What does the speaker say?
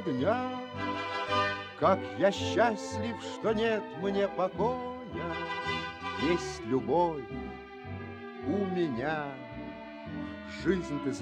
дня. Как я счастлив, что нет мне покоя, есть любовь у меня. Жизнь, ты